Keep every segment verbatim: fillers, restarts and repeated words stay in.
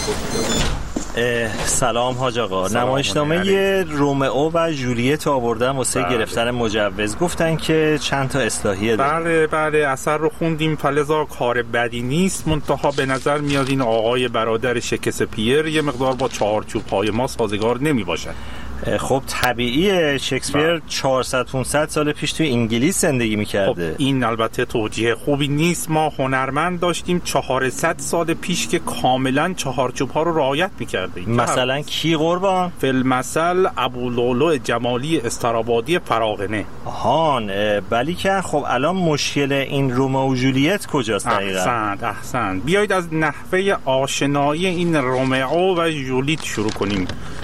سلام حاج آقا، نمایشنامه رومئو و جولیت آوردن واسه بله. گرفتن مجوز. گفتن که چند تا اصلاحیه داره. بله بله اثر رو خوندیم، فلزا کار بدی نیست، منتها به نظر میاد این آقای برادر شکسپیر یه مقدار با چارچوب‌های ما سازگار نمی باشد. خب طبیعیه، شکسپیر چهارصد پانصد سال پیش توی انگلیس زندگی میکرده. خب این البته توجیه خوبی نیست. ما هنرمند داشتیم چهارصد سال پیش که کاملا چهارچوب ها رو رعایت میکرده. مثلا کی قربان؟ فیلمثل ابولولو جمالی استرابادی فراغنه. آهان، ولی که خب الان مشکل این رومئو و جولیت کجاست دقیقاً؟ احسنت احسنت بیایید از نحوه آشنایی این رومئو و جولیت شروع کنیم.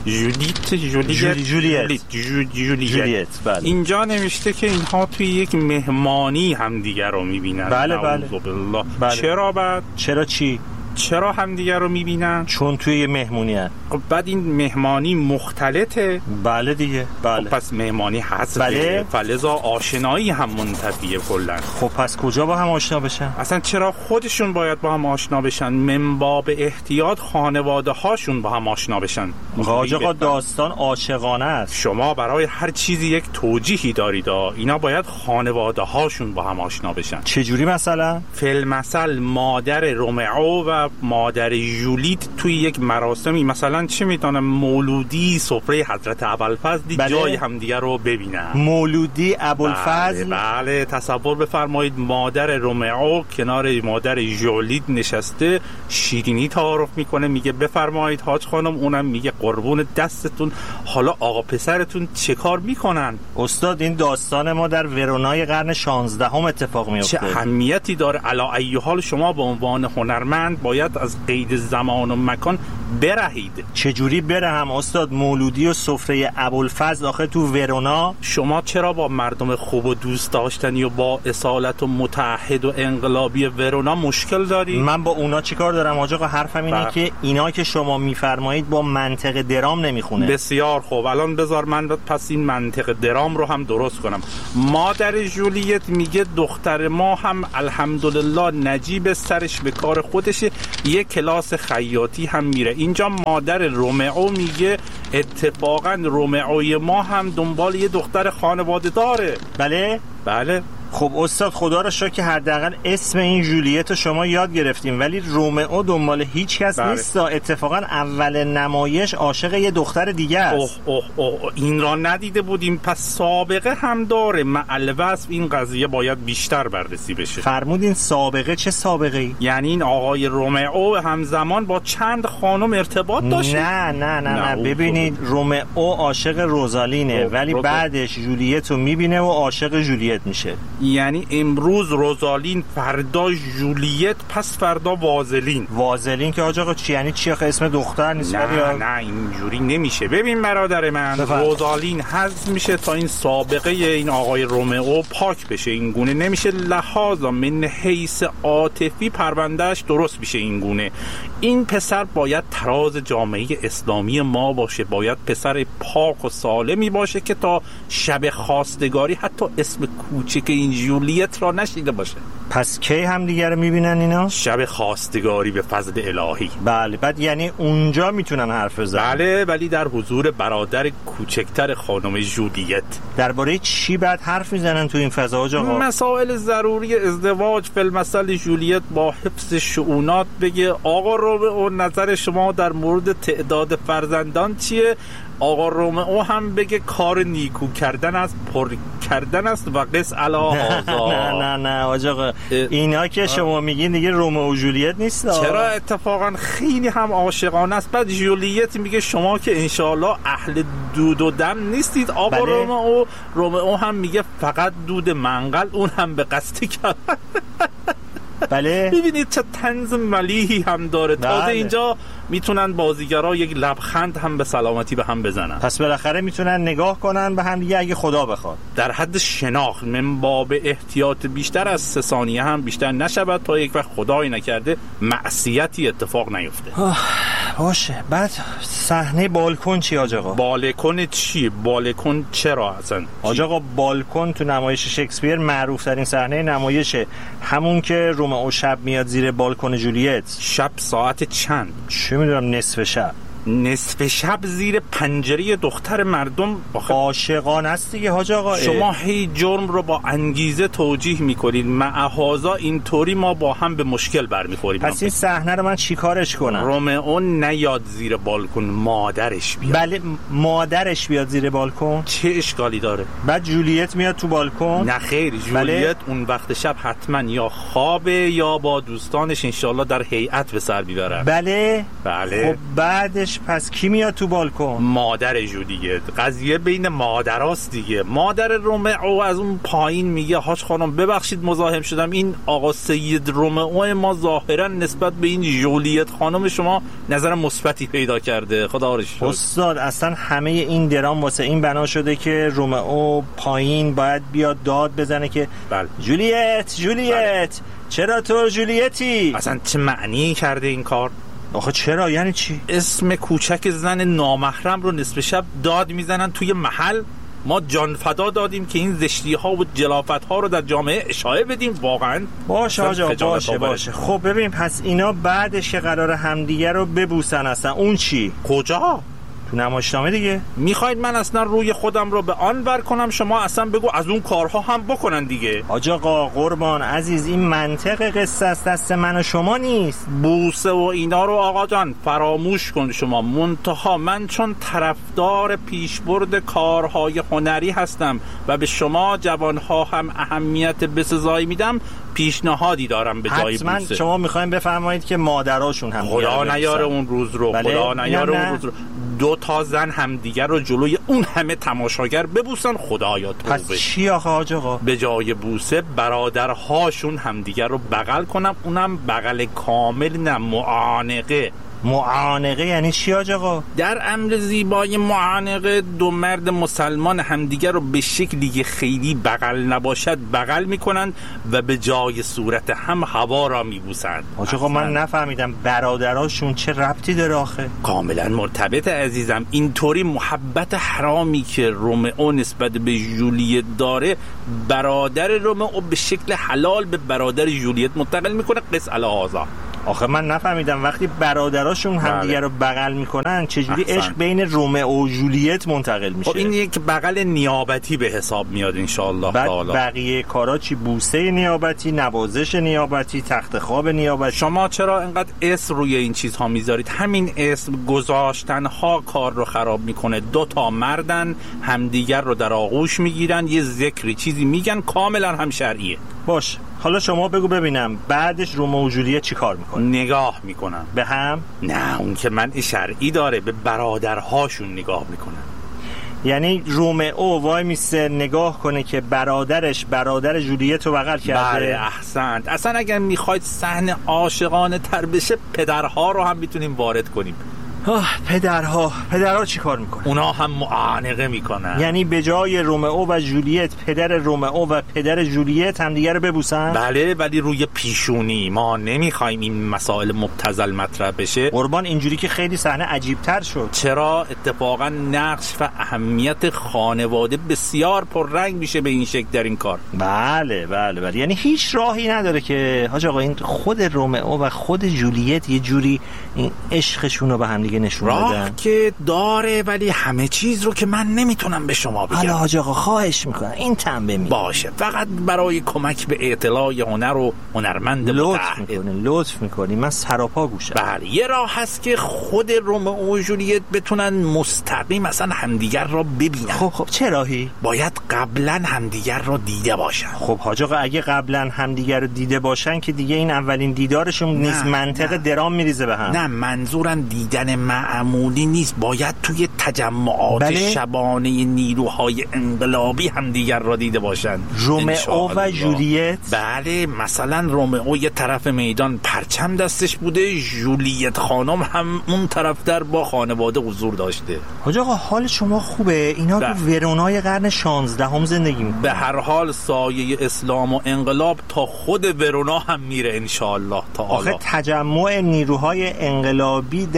جولیت جولیت جولیت جولیت جولیت بله. اینجا نوشته که اینها توی یک مهمانی همدیگر رو میبینن. بله بله. بله. چرا بعد؟ چرا چی؟ چرا همدیگر رو میبینن؟ چون توی یه مهمونی هست. خب بعد این مهمانی مختلطه؟ بله دیگه بله. خب پس مهمانی هست. بله. فلزا آشنایی هم منتفیه کلن. خب پس کجا با هم آشنا بشن؟ اصلا چرا خودشون باید با هم آشنا بشن؟ من باب احتیاط خانواده هاشون با هم آشنا بشن. حاج آقا داستان عاشقانه است. شما برای هر چیزی یک توجیهی دارید. اینا باید خانواده هاشون با هم آشنا بشن. چجوری مثلا؟ فیلمثل مادر رومئو و مادر جولیت توی یک مراسمی، مثلا چه میتونم مولودی سفره حضرت ابوالفضل بله. جای همدیگه رو ببینن. مولودی ابوالفضل؟ بله, بله تصور بفرمایید مادر رومئو کنار مادر جولیت نشسته شیرینی تعارف میکنه، میگه بفرمایید حاج خانم، اونم میگه قربون دستتون، حالا آقا پسرتون چه کار میکنن؟ استاد این داستان ما در ورونای قرن شانزدهم اتفاق میفته. چه اهمیتی داره؟ علی ای حال شما به عنوان هنرمند باید از قید زمان و مکان برهید. چجوری برهم استاد؟ مولودی و سفره ابوالفضل آخه تو ورونا. شما چرا با مردم خوب و دوست داشتنی و با اصالت و متحد و انقلابی ورونا مشکل داری؟ من با اونا چیکار دارم حاج آقا؟ حرفم اینه که اینا که شما میفرمایید با منطق درام نمیخونه. بسیار خوب، الان بذار من پس این منطق درام رو هم درست کنم. مادر جولیت میگه دختر ما هم الحمدلله نجیب سرش به کار خودشه، یک کلاس خیاطی هم میره. اینجا مادر رومئو میگه اتفاقا رومئوی ما هم دنبال یه دختر خانواده داره. بله بله. خب استاد خدا را شکر که حداقل اسم این جولیت رو شما یاد گرفتیم، ولی رومئو دنبال هیچ کس بله. نیست. اتفاقا اول نمایش عاشق یه دختر دیگه است. اوه اوه اوه این را ندیده بودیم، پس سابقه هم داره. مع الوصف این قضیه باید بیشتر بررسی بشه. فرمودین سابقه؟ چه سابقه ای؟ یعنی این آقای رومئو همزمان با چند خانم ارتباط داشت؟ نه نه نه نه, نه. ببینید رومئو عاشق روزالینه ولی روزال. بعدش جولیت رو میبینه و عاشق جولیت میشه. یعنی امروز روزالین، فردا جولیت، پس فردا وازلین. وازلین که آقا چی یعنی چی؟ آخه اسم دختر نیست. نه یا... نه اینجوری نمیشه. ببین برادر من، روزالین حذف میشه تا این سابقه این آقای رومئو پاک بشه. این گونه نمیشه، لحاظا من حیث عاطفی پروندهش درست میشه. این گونه این پسر باید تراز جامعه اسلامی ما باشه، باید پسر پاک و سالمی باشه که تا شب خواستگاری حتی اسم کوچک این جولیت را نشیده باشه. پس کی هم دیگه رو میبینن اینا؟ شب خواستگاری به فضل الهی. بله. بعد یعنی اونجا میتونن حرف بزنن؟ بله، ولی در حضور برادر کوچکتر خانم جولیت. درباره چی بعد حرف میزنن تو این فضا آقا؟ مسائل ضروری ازدواج. فیلمثل جولیت با حفظ شؤونات بگه آقا رومئو نظر شما در مورد تعداد فرزندان چیه؟ آقا رومئو هم بگه کار نیکو کردن است، پر کردن است و قص علی هذا. نه نه نه آقا اینا که شما میگین دیگه رومئو و جولیت نیست. چرا؟ اتفاقا خیلی هم عاشقانه است. بعد جولیت میگه شما که انشالله اهل دود و دم نیستید. آقا بله. رومئو رومئو هم میگه فقط دود منقل، اون هم به قصد کرد. بله. ببینید چه طنز ملیحی هم داره. بله. تازه اینجا میتونن بازیگرا یک لبخند هم به سلامتی به هم بزنن. پس بالاخره میتونن نگاه کنن به هم دیگه اگه خدا بخواد. در حد شناخت، من باب احتیاط بیشتر از سه ثانیه هم بیشتر نشود تا یک وقت خدایی نکرده معصیتی اتفاق نیفته. باشه. بعد صحنه بالکن چی حاج آقا؟ بالکن چی؟ بالکن چرا اصلا؟ حاج آقا بالکن تو نمایش شکسپیر معروف ترین صحنه نمایشه، همون که رومئو شب میاد زیر بالکن جولیت. شب ساعت چند؟ چه میدونم، نصف شب. نصف شب زیر پنجره دختر مردم عاشقانه است دیگه حاج آقا. شما هی جرم رو با انگیزه توجیه میکنید، معهازا اینطوری ما با هم به مشکل برمیخوریم. پس این صحنه رو من چیکارش کنم؟ رومئو نیاد زیر بالکن، مادرش بیاد. بله مادرش بیاد زیر بالکن، چه اشکالی داره؟ بعد جولیت میاد تو بالکن؟ نه خیر، جولیت بله؟ اون وقت شب حتما یا خوابه یا با دوستانش انشالله در هیئت به سر میبرن. بله بله. خب بعدش پس کی میاد تو بالکن؟ مادر جو دیگه. قضیه بین مادراست دیگه. مادر رومئو از اون پایین میگه حاج خانم ببخشید مزاحم شدم، این آقا سید رومئو ما ظاهرا نسبت به این جولیت خانم شما نظر مثبتی پیدا کرده. خدا رو شکر. استاد اصلا همه این درام واسه این بنا شده که رومئو پایین باید بیاد داد بزنه که بله. جولیت جولیت بله. چرا تو جولیتی؟ اصلا چه معنی کرده این کار؟ آخه چرا؟ یعنی چی؟ اسم کوچک زن نامحرم رو نصف شب داد میزنن توی محل. ما جان فدا دادیم که این زشتی ها و جلافت ها رو در جامعه اشاعه بدیم. واقعا باشه آجا باشه باشه. خب ببین پس اینا بعدش که قرار همدیگه رو ببوسن اصلا اون چی؟ کجا؟ تو نمایشنامه دیگه. میخواید من اصلا روی خودم رو به آن بر کنم؟ شما اصلا بگو از اون کارها هم بکنن دیگه. حاج آقا قربان عزیز این منطق قصه است، دست من و شما نیست. بوسه و اینا رو آقا جان فراموش کن شما. منتها من چون طرفدار پیشبرد کارهای هنری هستم و به شما جوانها هم اهمیت بسزایی میدم، پیشنهادی دارم به جای حتما بوسه. شما میخواین بفرمایید که مادراشون هم خدا نیاره اون روز رو. بله؟ خدا نیاره اون روز رو دو تا زن همدیگر رو جلوی اون همه تماشاگر ببوسن. خدایا توبه. پس چی آخه حاج آقا؟ به جای بوسه برادرهاشون همدیگر رو بغل کنم، اونم بغل کامل، نه معانقه. معانقه یعنی چی حاج آقا؟ در امر زیبای معانقه دو مرد مسلمان همدیگر رو به شکلی که خیلی بغل نباشد بغل میکنند و به جای صورت هم هوا را میبوسند. حاج آقا من نفهمیدم برادراشون چه ربطی داره آخه؟ کاملا مرتبط عزیزم. اینطوری محبت حرامی که رومئو نسبت به جولیت داره، برادر رومئو به شکل حلال به برادر جولیت منتقل میکنه. قص الهذا. آخه من نفهمیدم وقتی برادراشون همدیگه رو بغل میکنن چجوری عشق بین رومئو و جولیت منتقل میشه؟ خب این یک بغل نیابتی به حساب میاد انشاءالله تعالی. بقیه کارا چی؟ بوسه نیابتی، نوازش نیابتی، تخت خواب نیابتی. شما چرا اینقدر اسم روی این چیزها میذارید؟ همین اسم گذاشتن ها کار رو خراب میکنه. دو تا مردن همدیگر رو در آغوش میگیرن، یه ذکری چیزی میگن، کاملا هم شرعیه. باش حالا شما بگو ببینم بعدش رومئو و جولیت چی کار میکنه؟ نگاه میکنن به هم؟ نه اون که من شرعی داره، به برادرهاشون نگاه میکنن. یعنی رومئو وای میسه نگاه کنه که برادرش برادر جولیت رو بغل کرده. بله احسنت. اصلا اگر میخواید صحنه عاشقانه تر بشه پدرها رو هم میتونیم وارد کنیم. آه پدرها پدرها چی کار میکنن؟ اونا هم معانقه میکنن. یعنی به جای رومئو و جولیت پدر رومئو و پدر جولیت هم دیگه رو ببوسن؟ بله ولی روی پیشونی. ما نمیخوایم این مسائل مبتذل مطرح بشه. قربان اینجوری که خیلی صحنه عجیب تر شد. چرا؟ اتفاقا نقش و اهمیت خانواده بسیار پررنگ میشه به این شکل در این کار. بله بله بله. یعنی هیچ راهی نداره که حاج آقا این خود رومئو و خود جولیت یه جوری این عشقشون رو به هم دیگه نشون بدن؟ راه که داره ولی همه چیز رو که من نمیتونم به شما بگم. حالا حاج آقا خواهش میکنم این تنبه می باشه، فقط برای کمک به اطلاع هنر و هنرمند لطف میکنی لطف میکنی من سراپا گوشم. بله یه راه هست که خود رومئو و جولیت بتونن مستقیم اصلا همدیگر را ببینن. خب خب چه راهی؟ باید قبلا همدیگر را دیده باشن. خب حاج آقا اگه قبلا همدیگر رو دیده باشن که دیگه این اولین دیدارشون نیست، منطق درام میریزه به هم. نه منظورم دیدن معمولی نیست، باید توی تجمعات بله؟ شبانه نیروهای انقلابی همدیگر را دیده باشن. رومئو و جولیت؟ بله مثلا رومئو یه طرف میدان پرچم دستش بوده، جولیت خانم هم اون طرف در با خانواده حضور داشته. حاج آقا حال شما خوبه؟ اینا تو ورونای قرن شانزدهم زندگی میکنن. به هر حال سایه اسلام و انقلاب تا خود ورونا هم میره انشاءالله تعالی. آخه تجمع نیروهای انقلابی در ورون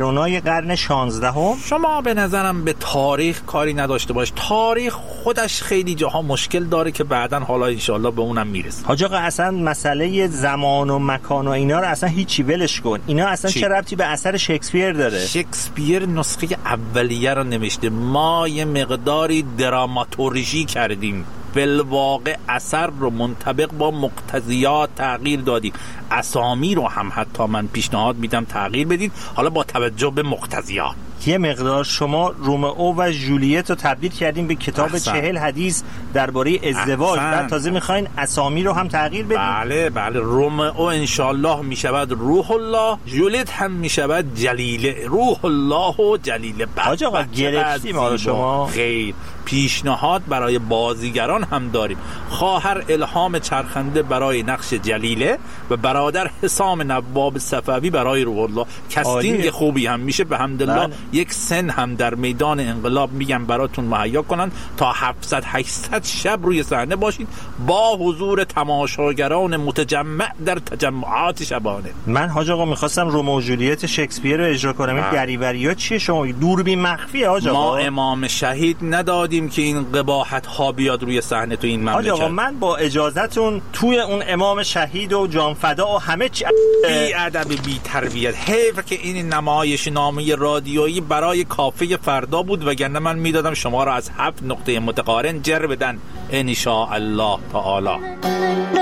ورونای قرن شانزدهم. شما به نظرم به تاریخ کاری نداشته باش، تاریخ خودش خیلی جاها مشکل داره که بعداً حالا انشالله به اونم میرسه. حاج آقا اصلا مسئله زمان و مکان و اینا رو اصلا هیچی ولش کن. اینا اصلا چی؟ چه ربطی به اثر شکسپیر داره؟ شکسپیر نسخه اولیه رو نوشته، ما یه مقداری دراماتورژی کردیم، بالواقع اثر رو منطبق با مقتضیات تغییر دادیم. اسامی رو هم حتی من پیشنهاد میدم تغییر بدید، حالا با توجه به مقتضیات. یه مقدار شما رومئو و جولیت رو تبدیل کردیم به کتاب احسن. چهل حدیث درباره ازدواج، بعد تازه میخواین اسامی رو هم تغییر بدید. بله بله، رومئو انشالله میشود روح الله، جولیت هم میشود جلیله. روح الله و جلیله. حاج آقا گرفتیم ما رو شما. خیر، پیشنهاد برای بازیگران هم داریم. خواهر الهام چرخنده برای نقش جلیله و برادر حسام نواب صفوی برای روح الله. کاستینگ خوبی هم میشه به حمدالله. یک سن هم در میدان انقلاب میگم براتون مهیا کنن تا هفتصد هشتصد شب روی صحنه باشید با حضور تماشاگران متجمع در تجمعات شبانه. من حاج آقا میخواستم رومئو و جولیت شکسپیر رو اجرا کنم. این دریوری‌ها چیه شما؟ دوربین مخفیه حاج آقا. ما امام شهید ندادیم که این قباحت ها بیاد روی صحنه تو این مملکت. حاج آقا من با اجازهتون توی اون امام شهید و جانفدا و همه چی بی ادب بی تربیت. حیف که این نمایش نامه رادیویی برای کافه فردا بود، وگرنه من میدادم شما را از هفت نقطه متقارن جر بدن ان شاء الله تعالی.